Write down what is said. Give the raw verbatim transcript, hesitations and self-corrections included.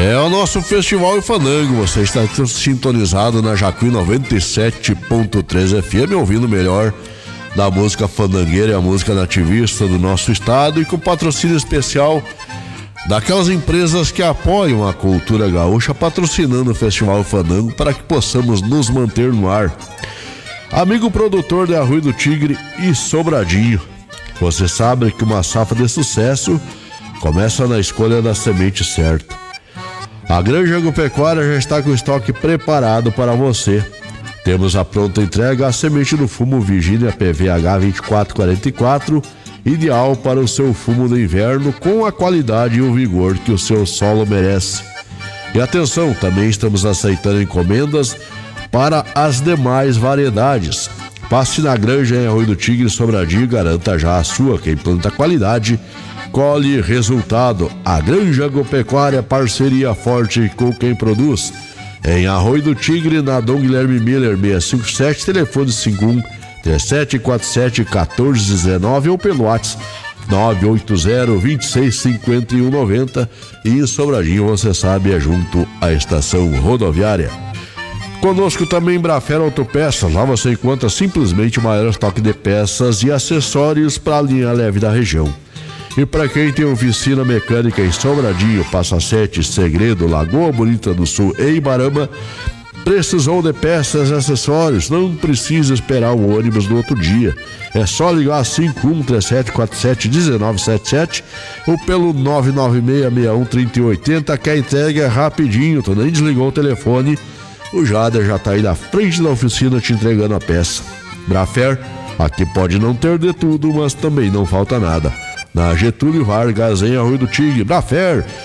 É o nosso Festival e Fandango. Você está sintonizado na Jacuí noventa e sete ponto três F M, ouvindo o melhor da música fandangueira e a música nativista do nosso estado, e com patrocínio especial daquelas empresas que apoiam a cultura gaúcha, patrocinando o Festival Fandango para que possamos nos manter no ar. Amigo produtor de Arroio do Tigre e Sobradinho, você sabe que uma safra de sucesso começa na escolha da semente certa. A Granja Agropecuária já está com o estoque preparado para você. Temos a pronta entrega a semente do fumo Virginia P V H vinte e quatro quarenta e quatro, ideal para o seu fumo do inverno, com a qualidade e o vigor que o seu solo merece. E atenção, também estamos aceitando encomendas para as demais variedades. Passe na Granja em Arroio do Tigre, Sobradinho, e garanta já a sua. Quem planta qualidade colhe resultado. A Granja Agropecuária, parceria forte com quem produz. Em Arroio do Tigre, na Dom Guilherme Miller seiscentos e cinquenta e sete, telefone cinco um três sete quatro sete um quatro um nove ou pelo WhatsApp nove oito zero, dois seis cinco um nove zero. E em Sobradinho, você sabe, é junto à estação rodoviária. Conosco também Brafer Autopeças. Lá você encontra simplesmente o maior estoque de peças e acessórios para a linha leve da região. E para quem tem oficina mecânica em Sobradinho, Passa Sete, Segredo, Lagoa Bonita do Sul e Ibarama, precisou de peças e acessórios? Não precisa esperar o ônibus do outro dia. É só ligar cinco um três sete quatro sete um nove sete sete ou pelo nove nove seis seis um três zero oito zero, que a entrega é rapidinho. Tu nem desligou o telefone, o Jader já tá aí na frente da oficina te entregando a peça. Brafer, aqui pode não ter de tudo, mas também não falta nada. Na Getúlio Vargas, em Arroio do Tigre. Brafer,